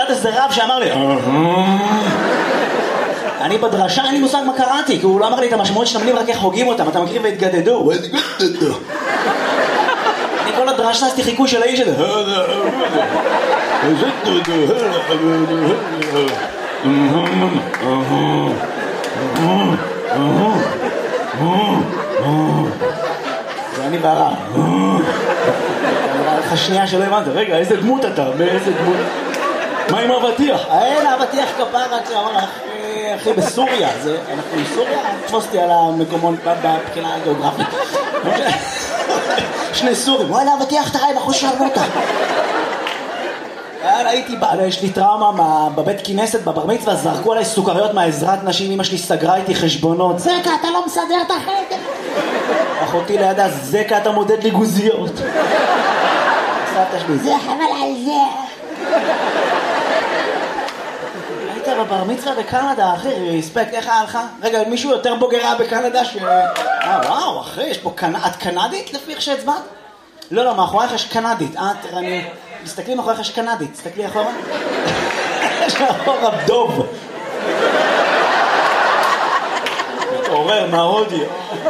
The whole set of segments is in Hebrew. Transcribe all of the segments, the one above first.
ליד איזה רב שאמר לי אני בדרשה, אין לי מושג מה קראתי, כי הוא לא אמר לי את המשמעות של המילים, רק איך הוגים אותם, אתה מכיר והתגדדו. אני כל הדרשה עשיתי חיקוי של האיש הזה. זה אני והרע. נראה לך שנייה שלא הבנת, רגע, איזה דמות אתה? באיזה דמות? מה עם אבטיח? אין, אבטיח כפרה, כשאמר אחי בסוריה, אנחנו עם סוריה? תפוס אותי על המקומות בבחינה הגיאוגרפית. שני סורים, וואלה אבטיח תראי בחוש שרמוטה. הייתי, יש לי טראומה בבית כנסת, בבר מצווה, זרקו עליי סוכריות מהעזרת נשים, אמא שלי סגרה איתי חשבונות. זקה, אתה לא מסדר את החדר. אחותי לידה, זקה, אתה מודד לי גוזיות. סבתא שלי, זה חבל על זה. היית בבר מצווה בקנדה, אחי, ריספקט, איך היה לך? רגע, מישהו יותר בוגרה בקנדה וואו, אחי, יש פה את קנדית לפי איך שהצבעת? לא, מאחורייך יש קנדית. תסתכלי מאחורייך יש קנדית, תסתכלי אחורה. יש מאחורה דוב. מתעורר מההודי.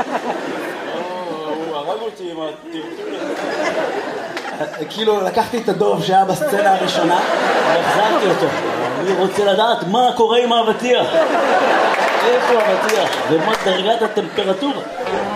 הוא הרג אותי עם הטרטור. כאילו לקחתי את הדוב שהיה בסצנה הראשונה והחזרתי אותו. אני רוצה לדעת מה קורה עם האבטיח. איפה האבטיח? ומה דרגת הטמפרטורה?